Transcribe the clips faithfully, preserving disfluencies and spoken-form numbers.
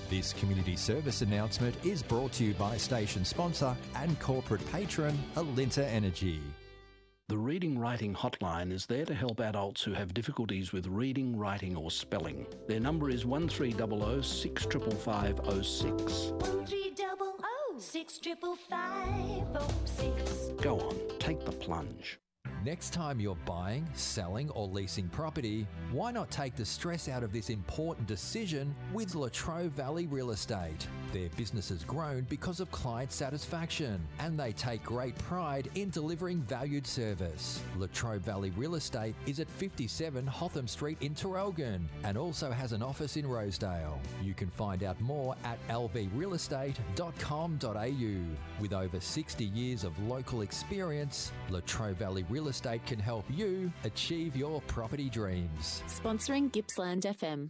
This community service announcement is brought to you by station sponsor and corporate patron Alinta Energy. The Reading Writing Hotline is there to help adults who have difficulties with reading, writing or spelling. Their number is one three zero zero six five five five zero six. one three zero zero six five five five zero six. Go on, take the plunge. Next time you're buying, selling or leasing property, why not take the stress out of this important decision with Latrobe Valley Real Estate? Their business has grown because of client satisfaction and they take great pride in delivering valued service. Latrobe Valley Real Estate is at fifty-seven Hotham Street in Traralgon and also has an office in Rosedale. You can find out more at l v real estate dot com dot a u. With over sixty years of local experience, Latrobe Valley Real Estate can help you achieve your property dreams. Sponsoring Gippsland F M.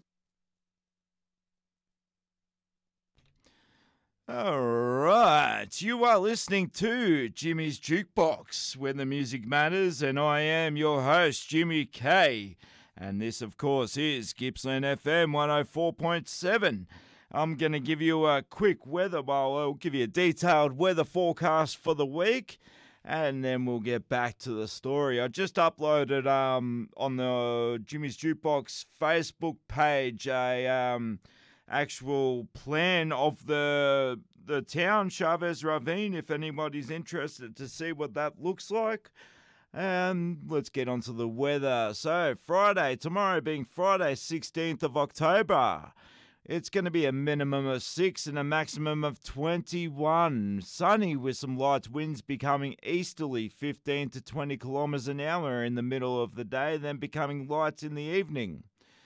All right, you are listening to Jimmy's Jukebox, where the music matters, and I am your host, Jimmy K. And this, of course, is Gippsland F M one oh four point seven. I'm going to give you a quick weather, well, I'll give you a detailed weather forecast for the week, and then we'll get back to the story. I just uploaded um on the Jimmy's Jukebox Facebook page a um. actual plan of the the town, Chavez Ravine, if anybody's interested to see what that looks like. And let's get on to the weather. So Friday, tomorrow being Friday, sixteenth of October, it's going to be a minimum of six and a maximum of twenty-one. Sunny with some light winds becoming easterly, fifteen to twenty kilometres an hour in the middle of the day, then becoming light in the evening.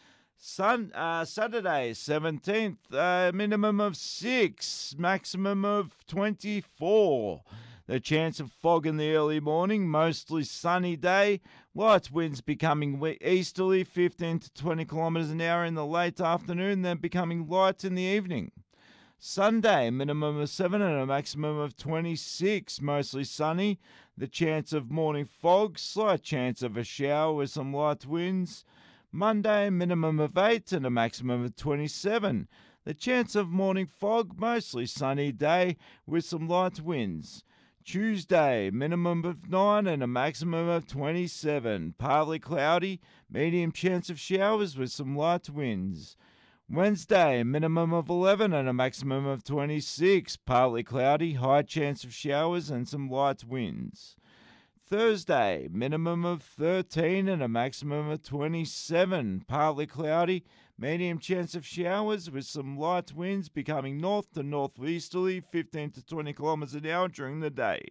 Sun, uh, Saturday, seventeenth, uh, minimum of six, maximum of twenty-four. The chance of fog in the early morning, mostly sunny day. Light winds becoming easterly, fifteen to twenty kilometres an hour in the late afternoon, then becoming light in the evening. Sunday, minimum of seven and a maximum of twenty-six, mostly sunny. The chance of morning fog, slight chance of a shower with some light winds. Monday, minimum of eight and a maximum of twenty-seven. The chance of morning fog, mostly sunny day with some light winds. Tuesday, minimum of nine and a maximum of twenty-seven. Partly cloudy, medium chance of showers with some light winds. Wednesday, minimum of eleven and a maximum of twenty-six. Partly cloudy, high chance of showers and some light winds. Thursday, minimum of thirteen and a maximum of twenty-seven. Partly cloudy, medium chance of showers with some light winds becoming north to northeasterly, fifteen to twenty kilometres an hour during the day.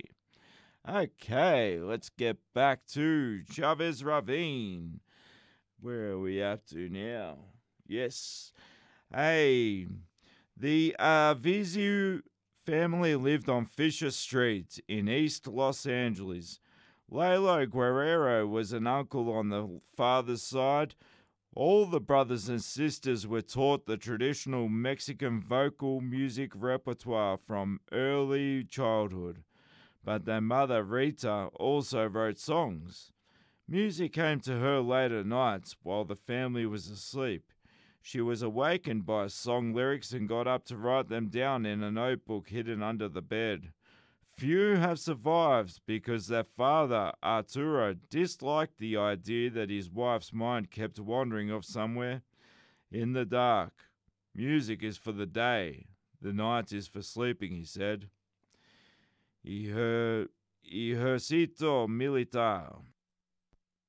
Okay, let's get back to Chavez Ravine. Where are we up to now? Yes. Hey, the Arvizu family lived on Fisher Street in East Los Angeles. Lalo Guerrero was an uncle on the father's side. All the brothers and sisters were taught the traditional Mexican vocal music repertoire from early childhood, but their mother Rita also wrote songs. Music came to her late at night while the family was asleep. She was awakened by song lyrics and got up to write them down in a notebook hidden under the bed. Few have survived because their father, Arturo, disliked the idea that his wife's mind kept wandering off somewhere. In the dark, music is for the day, the night is for sleeping, he said. Ejer- Ejercito Militar.